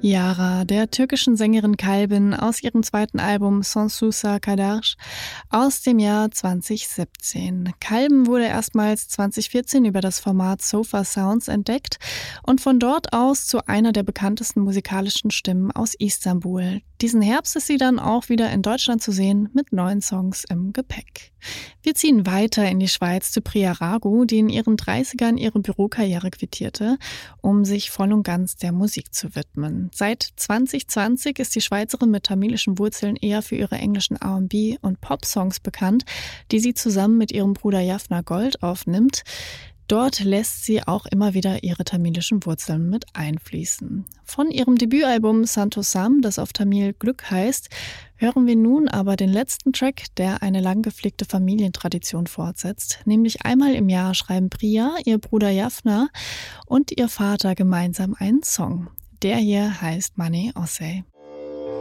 Yara, der türkischen Sängerin Kalbin aus ihrem zweiten Album Sonsusa Kadar aus dem Jahr 2017. Kalbin wurde erstmals 2014 über das Format Sofa Sounds entdeckt und von dort aus zu einer der bekanntesten musikalischen Stimmen aus Istanbul. Diesen Herbst ist sie dann auch wieder in Deutschland zu sehen mit neuen Songs im Gepäck. Wir ziehen weiter in die Schweiz zu Priya Ragu, die in ihren 30ern ihre Bürokarriere quittierte, um sich voll und ganz der Musik zu widmen. Seit 2020 ist die Schweizerin mit tamilischen Wurzeln eher für ihre englischen R&B- und Pop-Songs bekannt, die sie zusammen mit ihrem Bruder Jaffna Gold aufnimmt. Dort lässt sie auch immer wieder ihre tamilischen Wurzeln mit einfließen. Von ihrem Debütalbum Santosam, das auf Tamil Glück heißt, hören wir nun aber den letzten Track, der eine lang gepflegte Familientradition fortsetzt. Nämlich einmal im Jahr schreiben Priya, ihr Bruder Jaffna und ihr Vater gemeinsam einen Song. Der hier heißt Mane Osei.